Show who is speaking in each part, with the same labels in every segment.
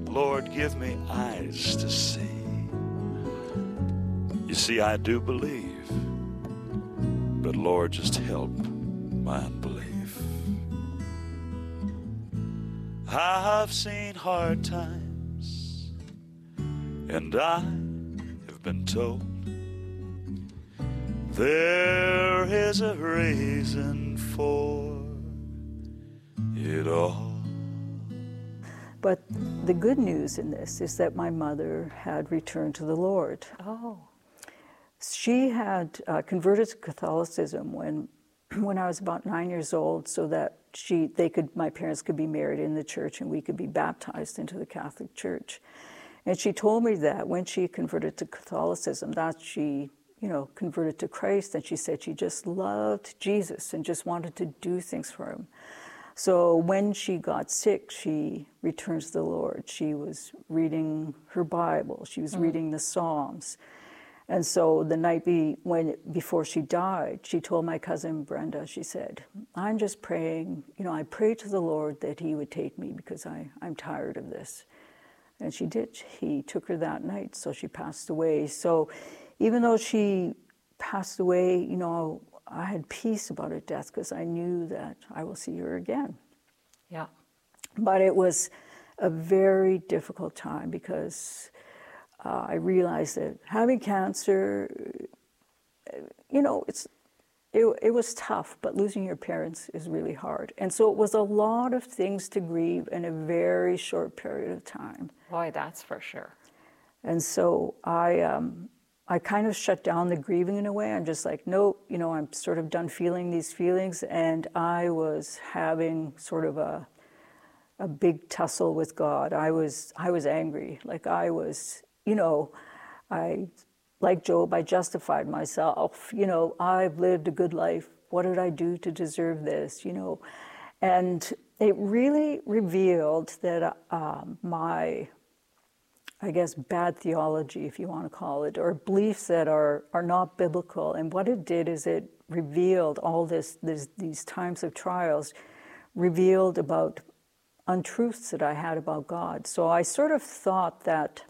Speaker 1: Lord, give me eyes to see. You see, I do believe, but Lord, just help my unbelief. I've seen hard times, and I have been told there is a reason for it all.
Speaker 2: But the good news in this is that my mother had returned to the Lord.
Speaker 3: Oh.
Speaker 2: She had converted to Catholicism when I was about 9 years old, so that my parents could be married in the church and we could be baptized into the Catholic Church. And she told me that when she converted to Catholicism, that she, converted to Christ, and she said she just loved Jesus and just wanted to do things for him. So when she got sick, she returned to the Lord. She was reading her Bible. She was reading the Psalms. And so the night before she died, she told my cousin Brenda, she said, I'm just praying, I pray to the Lord that he would take me because I'm tired of this. And she did. He took her that night, so she passed away. So even though she passed away, I had peace about her death because I knew that I will see her again.
Speaker 3: Yeah. But
Speaker 2: it was a very difficult time because I realized that having cancer, it was tough, but losing your parents is really hard. And so it was a lot of things to grieve in a very short period of time.
Speaker 3: Boy, that's for sure.
Speaker 2: And so I kind of shut down the grieving in a way. I'm just like, nope, I'm sort of done feeling these feelings. And I was having sort of a big tussle with God. I was angry. Like I was, like Job, I justified myself. I've lived a good life. What did I do to deserve this? And it really revealed that my, I guess, bad theology, if you want to call it, or beliefs that are not biblical. And what it did is it revealed all these times of trials, revealed about untruths that I had about God. So I sort of thought that,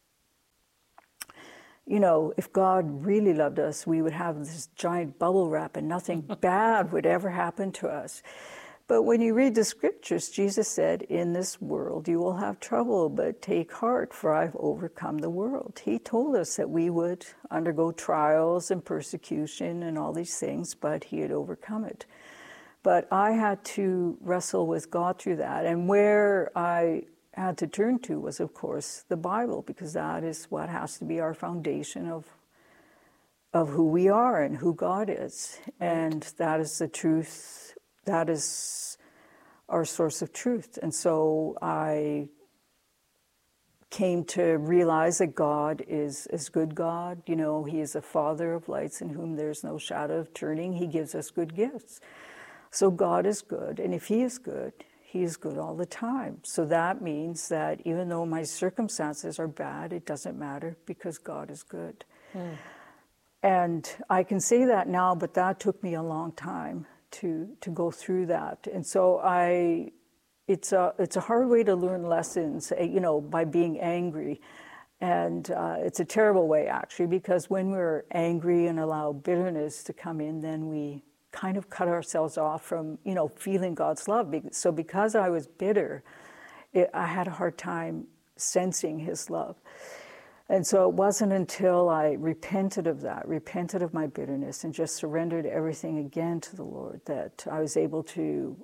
Speaker 2: if God really loved us, we would have this giant bubble wrap and nothing bad would ever happen to us. But when you read the scriptures, Jesus said, in this world you will have trouble, but take heart, for I've overcome the world. He told us that we would undergo trials and persecution and all these things, but he had overcome it. But I had to wrestle with God through that. And where I had to turn to was, of course, the Bible, because that is what has to be our foundation of who we are and who God is. And that is the truth. That is our source of truth. And so I came to realize that God is good God. He is a Father of lights in whom there's no shadow of turning. He gives us good gifts. So God is good. And if he is good, he is good all the time. So that means that even though my circumstances are bad, it doesn't matter because God is good. And I can say that now, but that took me a long time to go through that. And so it's a hard way to learn lessons, by being angry. And it's a terrible way, actually, because when we're angry and allow bitterness to come in, then we kind of cut ourselves off from, feeling God's love. So because I was bitter, I had a hard time sensing his love. And so it wasn't until I repented of my bitterness, and just surrendered everything again to the Lord, that I was able to,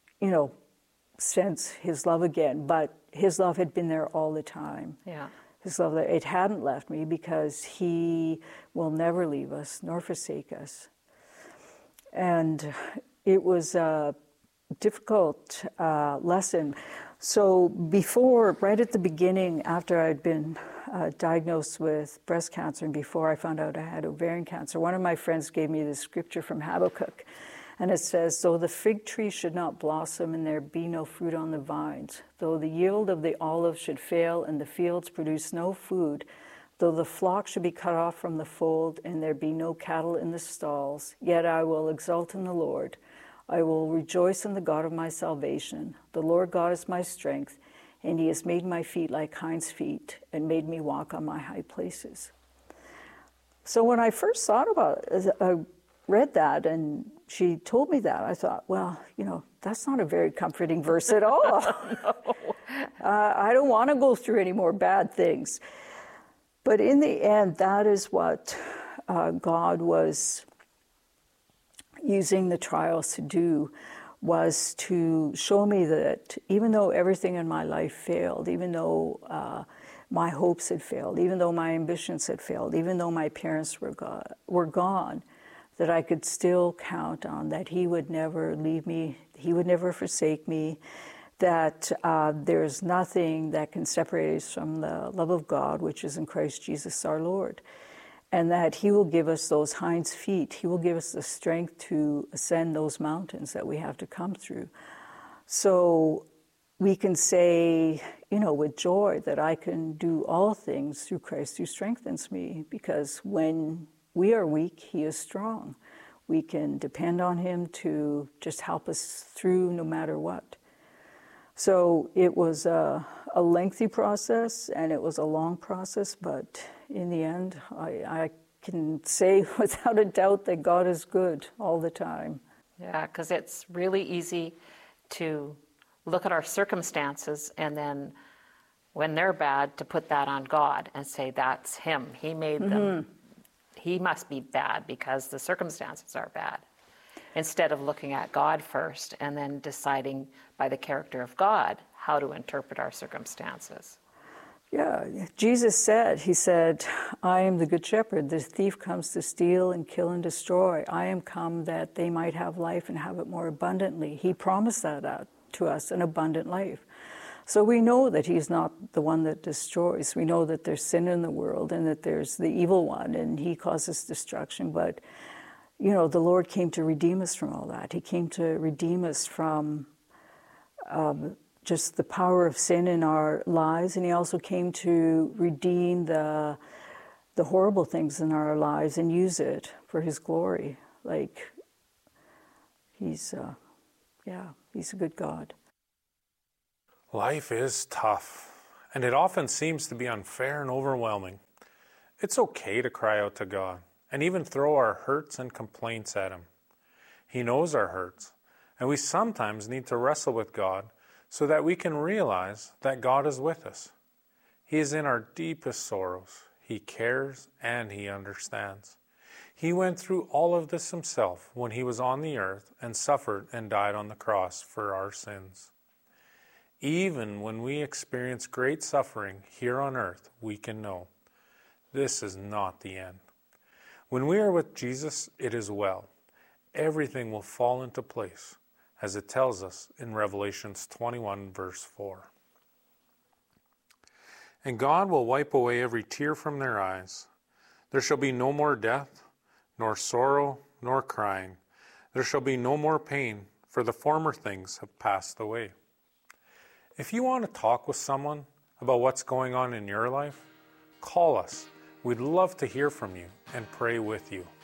Speaker 2: sense his love again. But his love had been there all the time.
Speaker 3: Yeah.
Speaker 2: His love, it hadn't left me, because he will never leave us nor forsake us. And it was a difficult lesson. So right at the beginning, after I'd been diagnosed with breast cancer, and before I found out I had ovarian cancer, one of my friends gave me this scripture from Habakkuk. And it says, though the fig tree should not blossom and there be no fruit on the vines, though the yield of the olive should fail and the fields produce no food, though the flock should be cut off from the fold and there be no cattle in the stalls, yet I will exult in the Lord. I will rejoice in the God of my salvation. The Lord God is my strength, and he has made my feet like hinds' feet and made me walk on my high places. So when I first thought about it, I read that and she told me that, I thought, well, that's not a very comforting verse at all.
Speaker 3: No.
Speaker 2: I don't want to go through any more bad things. But in the end, that is what God was using the trials to do, was to show me that even though everything in my life failed, even though my hopes had failed, even though my ambitions had failed, even though my parents were gone, that I could still count on that he would never leave me, he would never forsake me, that there's nothing that can separate us from the love of God, which is in Christ Jesus our Lord, and that he will give us those hinds' feet. He will give us the strength to ascend those mountains that we have to come through. So we can say, with joy, that I can do all things through Christ who strengthens me, because when we are weak, he is strong. We can depend on him to just help us through no matter what. So it was a lengthy process and it was a long process, but in the end, I can say without a doubt that God is good all the time.
Speaker 3: Yeah, because it's really easy to look at our circumstances and then when they're bad, to put that on God and say, that's him. He made them. He must be bad because the circumstances are bad. Instead of looking at God first and then deciding by the character of God how to interpret our circumstances.
Speaker 2: Yeah, Jesus said, he said, I am the good shepherd. The thief comes to steal and kill and destroy. I am come that they might have life and have it more abundantly. He promised that to us, an abundant life. So we know that he's not the one that destroys. We know that there's sin in the world and that there's the evil one and he causes destruction. But, the Lord came to redeem us from all that. He came to redeem us from just the power of sin in our lives. And he also came to redeem the horrible things in our lives and use it for his glory. Like, he's a good God.
Speaker 4: Life is tough, and it often seems to be unfair and overwhelming. It's okay to cry out to God and even throw our hurts and complaints at him. He knows our hurts, and we sometimes need to wrestle with God so that we can realize that God is with us. He is in our deepest sorrows. He cares and he understands. He went through all of this himself when he was on the earth and suffered and died on the cross for our sins. Even when we experience great suffering here on earth, we can know this is not the end. When we are with Jesus, it is well. Everything will fall into place, as it tells us in Revelations 21, verse 4. And God will wipe away every tear from their eyes. There shall be no more death, nor sorrow, nor crying. There shall be no more pain, for the former things have passed away. If you want to talk with someone about what's going on in your life, call us. We'd love to hear from you and pray with you.